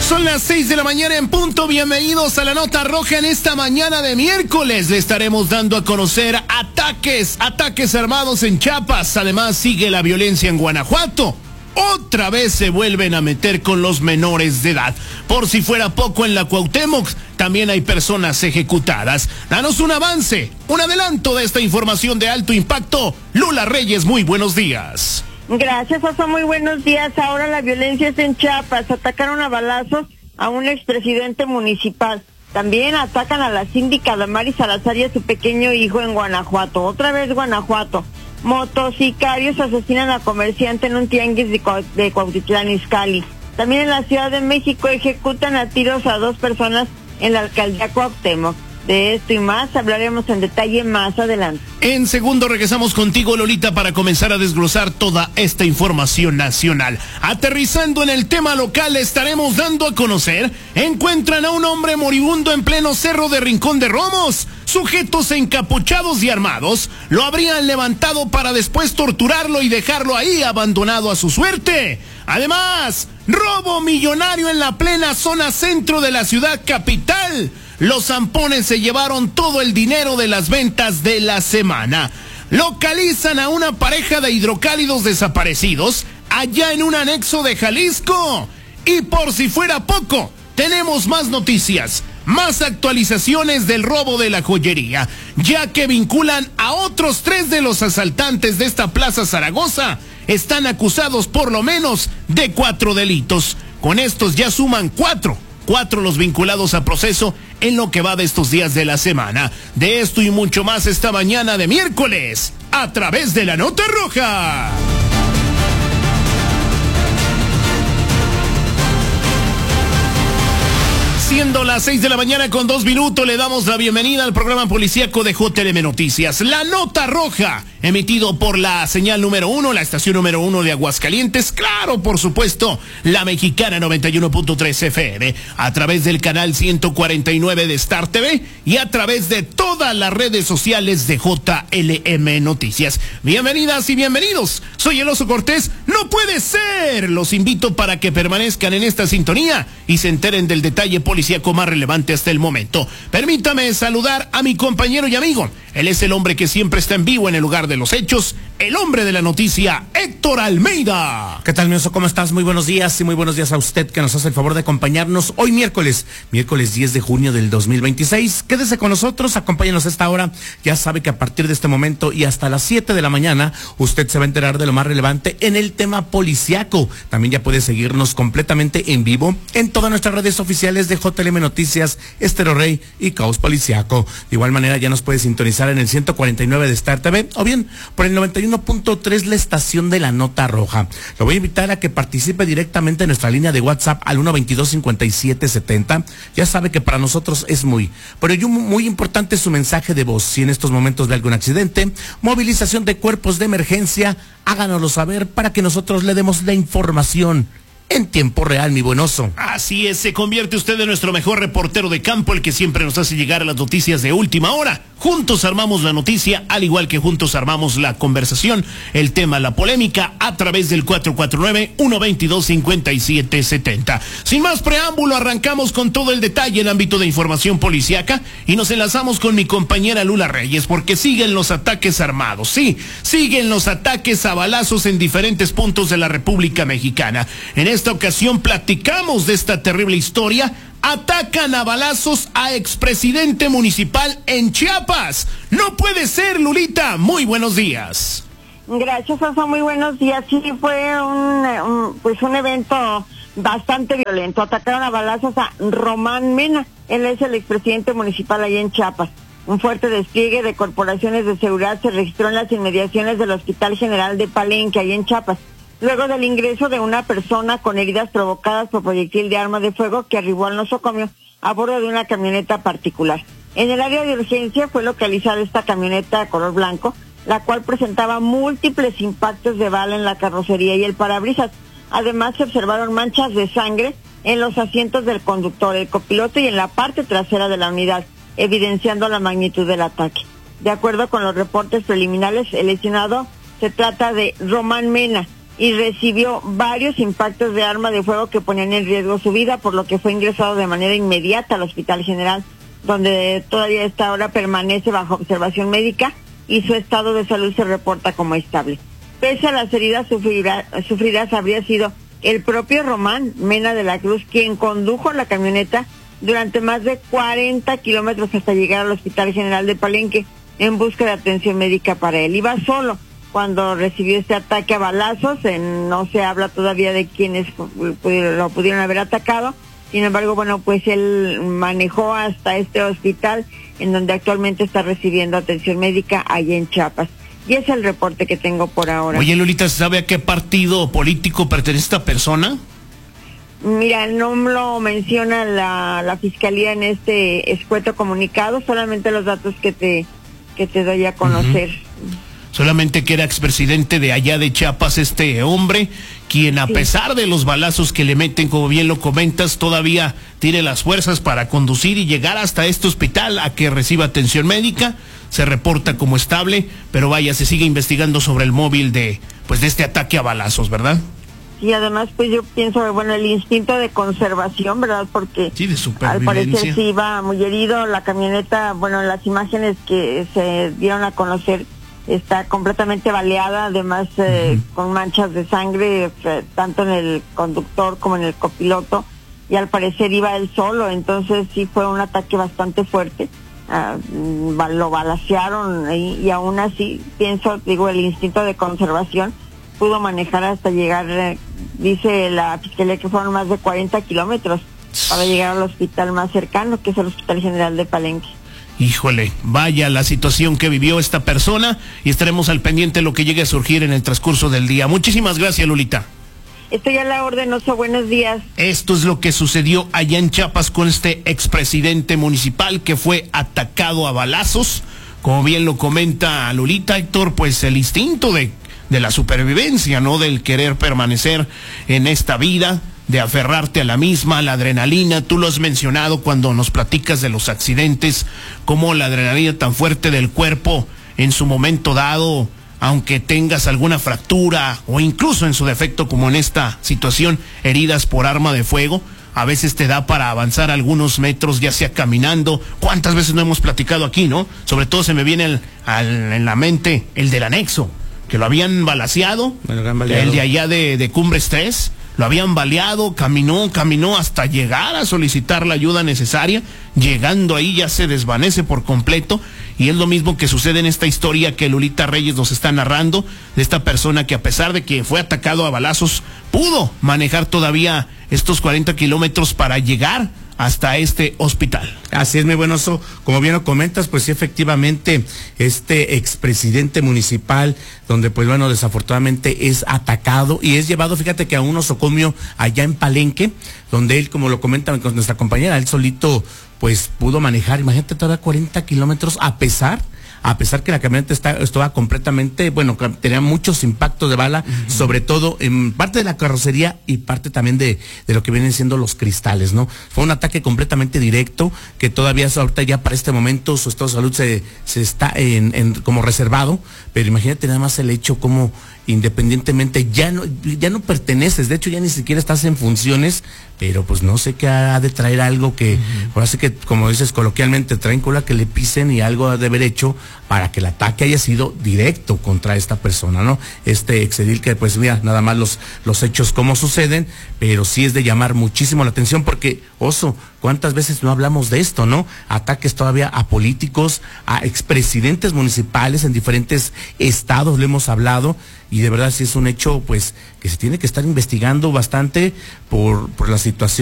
Son las 6 de la mañana en punto. Bienvenidos a la Nota Roja. En esta mañana de miércoles le estaremos dando a conocer ataques armados en Chiapas. Además sigue la violencia en Guanajuato. Otra vez se vuelven a meter con los menores de edad. Por si fuera poco, en la Cuauhtémoc también hay personas ejecutadas. Danos un avance, un adelanto de esta información de alto impacto. Lula Reyes, muy buenos días. Gracias, Oso, muy buenos días. Ahora la violencia es en Chiapas. Atacaron a balazos a un expresidente municipal. También atacan a la síndica Damaris Salazar y a su pequeño hijo en Guanajuato. Otra vez Guanajuato. Motosicarios asesinan a comerciante en un tianguis de Cuautitlán Izcalli. También en la Ciudad de México ejecutan a tiros a 2 personas en la alcaldía Cuauhtémoc. De esto y más hablaremos en detalle más adelante. En segundo regresamos contigo, Lolita, para comenzar a desglosar toda esta información nacional. Aterrizando en el tema local, estaremos dando a conocer: encuentran a un hombre moribundo en pleno cerro de Rincón de Romos. Sujetos encapuchados y armados lo habrían levantado para después torturarlo y dejarlo ahí abandonado a su suerte. Además, robo millonario en la plena zona centro de la ciudad capital. Los zampones se llevaron todo el dinero de las ventas de la semana. Localizan a una pareja de hidrocálidos desaparecidos allá en un anexo de Jalisco. Y por si fuera poco, tenemos más noticias, más actualizaciones del robo de la joyería, ya que vinculan a otros 3 de los asaltantes de esta Plaza Zaragoza. Están acusados por lo menos de 4 delitos. Con estos ya suman 4 los vinculados a proceso en lo que va de estos días de la semana. De esto y mucho más esta mañana de miércoles, a través de la Nota Roja. Siendo las 6 de la mañana con 2 minutos, le damos la bienvenida al programa policíaco de JLM Noticias, La Nota Roja, emitido por la señal número 1, la estación número 1 de Aguascalientes, claro, por supuesto, la mexicana 91.3 FM, a través del canal 149 de Star TV y a través de todas las redes sociales de JLM Noticias. Bienvenidas y bienvenidos, soy el Oso Cortés. No puede ser, los invito para que permanezcan en esta sintonía y se enteren del detalle policíaco más relevante hasta el momento. Permítame saludar a mi compañero y amigo. Él es el hombre que siempre está en vivo en el lugar de los hechos, el hombre de la noticia, Héctor Almeida. ¿Qué tal, mi Oso? ¿Cómo estás? Muy buenos días y muy buenos días a usted que nos hace el favor de acompañarnos hoy miércoles 10 de junio del 2026. Quédese con nosotros, acompáñenos a esta hora. Ya sabe que a partir de este momento y hasta las 7 de la mañana, usted se va a enterar de lo más relevante en el tema policiaco. También ya puede seguirnos completamente en vivo en todas nuestras redes oficiales de JLM Noticias, Estero Rey y Caos Policiaco. De igual manera ya nos puede sintonizar en el 149 de Star TV o bien por el 91.3, la estación de la Nota Roja. Lo voy a invitar a que participe directamente en nuestra línea de WhatsApp al 122-5770. Ya sabe que para nosotros es muy importante su mensaje de voz. Si en estos momentos ve algún accidente, movilización de cuerpos de emergencia, háganoslo saber para que nosotros le demos la información en tiempo real, mi buen Oso. Así es, se convierte usted en nuestro mejor reportero de campo, el que siempre nos hace llegar a las noticias de última hora. Juntos armamos la noticia, al igual que juntos armamos la conversación, el tema, la polémica, a través del 449-122-5770. Sin más preámbulo, arrancamos con todo el detalle en el ámbito de información policíaca y nos enlazamos con mi compañera Lula Reyes, porque siguen los ataques armados, sí, siguen los ataques a balazos en diferentes puntos de la República Mexicana. En esta ocasión platicamos de esta terrible historia. Atacan a balazos a expresidente municipal en Chiapas. No puede ser, Lulita. Muy buenos días. Gracias, Oso. Muy buenos días. Sí, fue un evento bastante violento. Atacaron a balazos a Román Mena. Él es el expresidente municipal allá en Chiapas. Un fuerte despliegue de corporaciones de seguridad se registró en las inmediaciones del Hospital General de Palenque, allá en Chiapas, luego del ingreso de una persona con heridas provocadas por proyectil de arma de fuego que arribó al nosocomio a bordo de una camioneta particular. En el área de urgencia fue localizada esta camioneta de color blanco, la cual presentaba múltiples impactos de bala en la carrocería y el parabrisas. Además, se observaron manchas de sangre en los asientos del conductor, el copiloto y en la parte trasera de la unidad, evidenciando la magnitud del ataque. De acuerdo con los reportes preliminares, el lesionado se trata de Román Mena. y recibió varios impactos de arma de fuego que ponían en riesgo su vida, por lo que fue ingresado de manera inmediata al Hospital General, donde todavía a esta hora permanece bajo observación médica y su estado de salud se reporta como estable. Pese a las heridas sufridas, habría sido el propio Román Mena de la Cruz quien condujo la camioneta durante más de 40 kilómetros hasta llegar al Hospital General de Palenque en busca de atención médica para él. Iba solo cuando recibió este ataque a balazos. No se habla todavía de quiénes lo pudieron haber atacado. Sin embargo, bueno, pues él manejó hasta este hospital en donde actualmente está recibiendo atención médica allá en Chiapas. Y es el reporte que tengo por ahora. Oye, Lolita, ¿se sabe a qué partido político pertenece esta persona? Mira, no lo menciona la Fiscalía en este escueto comunicado, solamente los datos que te doy a conocer. Solamente que era expresidente de allá de Chiapas este hombre, quien a pesar de los balazos que le meten, como bien lo comentas, todavía tiene las fuerzas para conducir y llegar hasta este hospital a que reciba atención médica. Se reporta como estable, pero vaya, se sigue investigando sobre el móvil de este ataque a balazos, ¿verdad? Y además, pues yo pienso, bueno, el instinto de conservación, ¿verdad? Porque sí, de al parecer sí iba muy herido. La camioneta, bueno, las imágenes que se dieron a conocer, está completamente baleada, además con manchas de sangre, tanto en el conductor como en el copiloto, y al parecer iba él solo, entonces sí fue un ataque bastante fuerte. Lo balacearon y aún así, el instinto de conservación pudo manejar hasta llegar, dice la Fiscalía que fueron más de 40 kilómetros para llegar al hospital más cercano, que es el Hospital General de Palenque. Híjole, vaya la situación que vivió esta persona, y estaremos al pendiente de lo que llegue a surgir en el transcurso del día. Muchísimas gracias, Lolita. Estoy a la orden, Oso, buenos días. Esto es lo que sucedió allá en Chiapas con este expresidente municipal que fue atacado a balazos. Como bien lo comenta Lolita, Héctor, pues el instinto de la supervivencia, ¿no? Del querer permanecer en esta vida, de aferrarte a la misma, la adrenalina. Tú lo has mencionado cuando nos platicas de los accidentes, cómo la adrenalina tan fuerte del cuerpo en su momento dado, aunque tengas alguna fractura o incluso en su defecto, como en esta situación, heridas por arma de fuego, a veces te da para avanzar algunos metros, ya sea caminando. ¿Cuántas veces no hemos platicado aquí, no? Sobre todo se me viene en la mente el del anexo, que lo habían balaceado, el de allá de Cumbres 3, lo habían baleado, caminó hasta llegar a solicitar la ayuda necesaria. Llegando ahí ya se desvanece por completo, y es lo mismo que sucede en esta historia que Lolita Reyes nos está narrando, de esta persona que a pesar de que fue atacado a balazos, pudo manejar todavía estos 40 kilómetros para llegar hasta este hospital. Así es, muy buen Oso. Como bien lo comentas, pues sí, efectivamente, este expresidente municipal, donde pues bueno, desafortunadamente es atacado y es llevado, fíjate que a un osocomio allá en Palenque, donde él, como lo comenta con nuestra compañera, él solito pues pudo manejar, imagínate, todavía 40 kilómetros, a pesar que la camioneta estaba completamente, bueno, tenía muchos impactos de bala, sobre todo en parte de la carrocería y parte también de lo que vienen siendo los cristales, ¿no? Fue un ataque completamente directo, que todavía ahorita ya para este momento su estado de salud se está como reservado, pero imagínate nada más el hecho como independientemente ya no perteneces, de hecho ya ni siquiera estás en funciones, pero pues no sé qué ha de traer algo que, ahora sí que, como dices coloquialmente, traen cola que le pisen, y algo ha de haber hecho para que el ataque haya sido directo contra esta persona, ¿no? Este exedil que pues mira, nada más los hechos como suceden, pero sí es de llamar muchísimo la atención, porque, Oso, ¿cuántas veces no hablamos de esto, no? Ataques todavía a políticos, a expresidentes municipales en diferentes estados, lo hemos hablado, y de verdad sí es un hecho pues que se tiene que estar investigando bastante por la situación